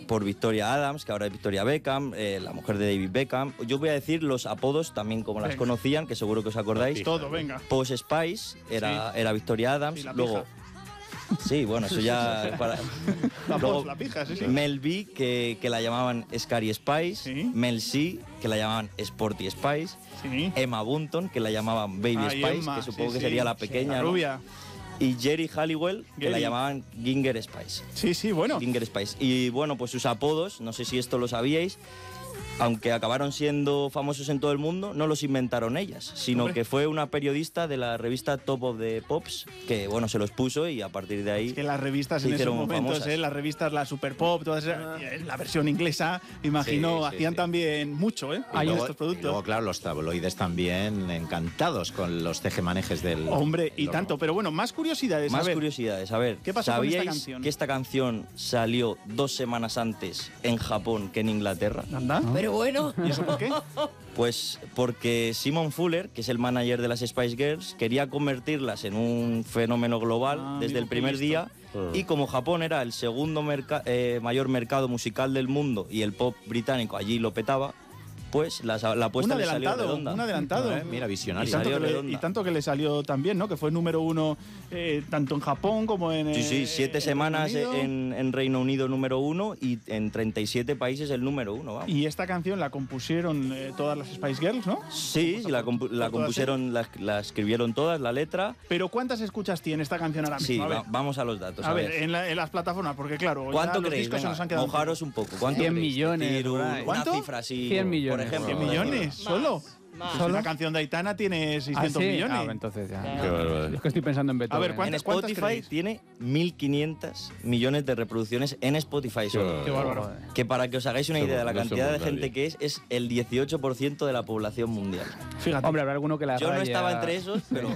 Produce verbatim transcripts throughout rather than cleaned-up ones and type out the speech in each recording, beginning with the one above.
por Victoria Adams, que ahora es Victoria Beckham, eh, la mujer de David Beckham. Yo voy a decir los apodos también como las Venga. conocían, que seguro que os acordáis. Todo, venga. Posh Spice era, Sí. era Victoria Adams. Sí, la Luego, sí, bueno, eso ya... Para... La Luego, Posh, la pija, sí, sí. Mel B, que, que la llamaban Scary Spice. Sí. Mel C, que la llamaban Sporty Spice. Sí. Emma Bunton, que la llamaban Baby Ay, Spice, Emma, que supongo sí, que sí. sería la Sí, pequeña, la ¿no? rubia. Y Jerry Halliwell, que Gary. la llamaban Ginger Spice. Sí, sí, bueno. Ginger Spice. Y bueno, pues sus apodos, no sé si esto lo sabíais, aunque acabaron siendo famosos en todo el mundo, no los inventaron ellas, sino Hombre. que fue una periodista de la revista Top of the Pops que, bueno, se los puso y a partir de ahí... Es que las revistas se en esos hicieron momentos, famosas. ¿eh? Las revistas, la Super Pop, todas esas, eh, la versión inglesa, imagino, Sí, sí, hacían sí. también mucho, ¿eh? Y Hay luego, estos y productos. luego, claro, los tabloides también encantados con los tejemanejes del... Hombre, y del tanto. horno. Pero bueno, más curiosidades. Más a ver. curiosidades, a ver, ¿Qué pasó con esta ¿sabíais canción? que esta canción salió dos semanas antes en Japón que en Inglaterra? ¿Anda? Pero bueno. ¿Y eso por qué? Pues porque Simon Fuller, que es el manager de las Spice Girls, quería convertirlas en un fenómeno global Ah, desde amigo, el primer qué listo. día. Y como Japón era el segundo merca- eh, mayor mercado musical del mundo y el pop británico allí lo petaba, pues la, la Un apuesta le salió adelantado, redonda. un adelantado. Eh, mira, Y visionario. tanto, Salió que le, redonda. y tanto que le salió también, ¿no? Que fue número uno eh, tanto en Japón como en. Sí, eh, sí, siete en semanas Reino Unido. en, en Reino Unido número uno y en treinta y siete países el número uno, vamos. Y esta canción la compusieron eh, todas las Spice Girls, ¿no? Sí, sí, la, compu- la por todas compusieron, la, la escribieron todas, la letra. Pero ¿cuántas escuchas tiene esta canción ahora mismo? Sí, a ver, va- vamos a los datos. a ver, en, la- en las plataformas, porque claro, ya ¿Cuánto los creéis? discos se Venga, nos han quedado. mojaros un poco. ¿Cuánto cien creéis? millones, Decir un- por ahí. una ¿Cuánto? cifra así, cien por millones, ejemplo. ¿cien por ahí. millones? ¿Solo? Más. Pues una canción de Aitana tiene seiscientos ¿Ah, sí? millones. Ah, entonces ya. Claro. Qué barbaridad. Es que estoy pensando en A Beethoven. ver, En ¿cuántas- cuántas Spotify creéis? tiene mil quinientos millones de reproducciones en Spotify solo. Qué bárbaro. Que para que os hagáis una Somos- idea de la no cantidad de somos gente nadie. que es, es el dieciocho por ciento de la población mundial. Fíjate. Hombre, habrá alguno que la Yo no raya- estaba entre esos, pero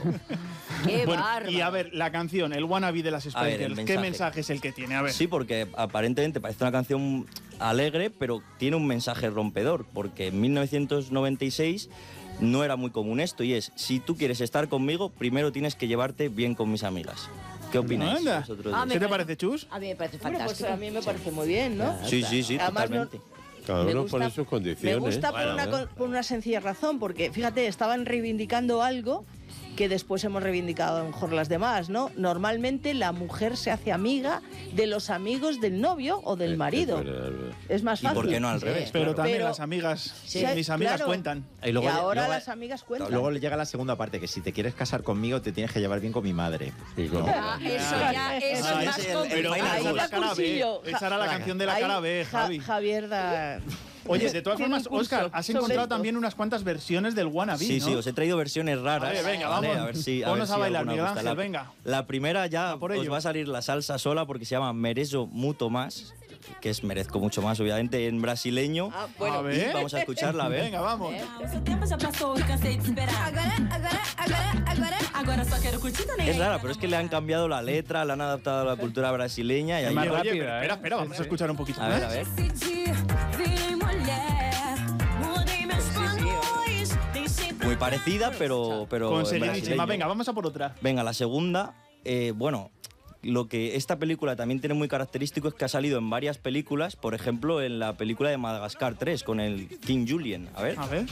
Qué Bueno, bárbaro. y a ver, la canción, el wannabe de las A Spice ver, el Girls, ¿qué mensaje. mensaje es el que tiene? A ver. sí, porque aparentemente parece una canción alegre, pero tiene un mensaje rompedor, porque en mil novecientos noventa y seis no era muy común esto, y es, si tú quieres estar conmigo, primero tienes que llevarte bien con mis amigas. ¿Qué opináis Anda. vosotros? Ah, de me ¿Qué te parece- parece, Chus? A mí me parece Hombre, pues fantástico. a mí me parece muy bien, ¿no? Sí, sí, sí, Además, no- totalmente. Cada me uno gusta- pone sus condiciones. Me gusta por, Bueno, una, ¿eh? con- por una sencilla razón, porque fíjate, estaban reivindicando algo que después hemos reivindicado a lo mejor las demás, ¿no? Normalmente la mujer se hace amiga de los amigos del novio o del marido. Es verdad, es verdad. Es más ¿Y fácil. por qué no al revés? Pero Claro. también Pero- las amigas, Sí, mis amigas claro. cuentan. Y Y luego, ahora luego- las amigas cuentan. luego le llega la segunda parte, que si te quieres casar conmigo te tienes que llevar bien con mi madre. Y con- Ah, eso ya, eso Ah, es más ese, el- complicado. el Pero final esa boss. es la Ahí cara B. cursillo. Esa era la Ja- canción de la Ahí cara B, Ja- Javi. Javier da... Oye, de todas Tiene formas, un curso Óscar, has sobre encontrado esto. también unas cuantas versiones del wannabe, Sí, ¿no? sí, os he traído versiones raras. A ver, venga, ¿vale? vamos. A ver si, a Ponnos ver a si bailar, alguna Miguel gusta. Ángel, La- venga. La primera ya A por os ello. va a salir la salsa sola porque se llama Merezo Mucho Más, que es merezco mucho más, obviamente, en brasileño. Ah, A bueno. ver. Y vamos a escucharla, a ver. Venga, vamos. Seu tempo já passou e cansei de esperar. Agora, agora, agora, agora. Agora só quero curtir também. Es rara, pero es que le han cambiado la letra, la han adaptado a la cultura brasileña y Es ahí más Oye, oye, rápida, pero ¿eh? espera, espera, vamos a escuchar un poquito A ver, más. a ver. Decidi, virei mulher. Mudei meus planos. Deixei pra Muy parecida, pero, pero en Conseguidísima. brasileño. Venga, vamos a por otra. Venga, la segunda, eh, bueno, lo que esta película también tiene muy característico es que ha salido en varias películas, por ejemplo, en la película de Madagascar tres con el King Julien. A ver, A ver.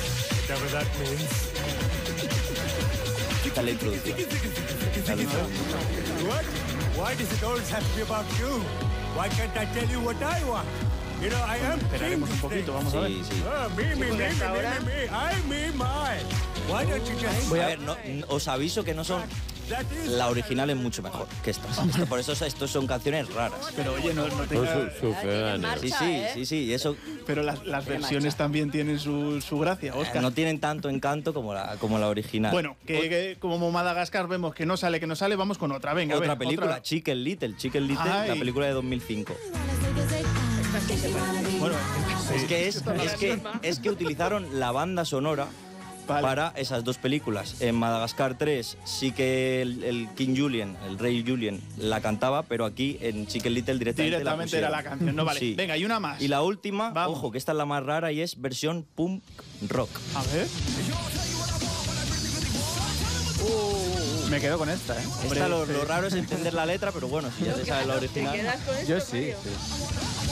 quita la introducción. Quita la introducción. What? Why does it always have to be about you? Why can't I tell you what I want? You know, I am Esperaremos un poquito, vamos a ver. Sí, sí. Ah, me, me, me, me, hasta me, ahora- me, me, I, me, my. Why don't you just... A ver, no- os aviso que no son... That is... La original es mucho mejor que estas. Por eso estos son canciones raras. Pero oye, no, no Son tenga... su- sucedáneos. marcha. Sí, sí, ¿eh? sí, sí. Y eso Pero las, las versiones también tienen su, su gracia, eh, Óscar. no tienen tanto encanto como la, como la original. Bueno, que, que como Madagascar vemos que no sale, que no sale, vamos con otra. Venga, a otra ver, película, otra. Chicken Little. Chicken Little, Ay. la película de dos mil cinco. Bueno, Es que es, es que es que utilizaron la banda sonora Vale. para esas dos películas. En Madagascar tres sí que el, el King Julien, el rey Julien, la cantaba, pero aquí en Chicken Little directamente, directamente la era pusieron. la canción. No, vale. Sí. Venga, y una más. Y la última, Vamos. ojo, que esta es la más rara y es versión punk rock. A ver. Me quedo con esta, ¿eh? Esta lo, lo raro es entender la letra, pero bueno, si ya se sabe la ¿Te original. quedas con esto, Yo sí, Mario? sí.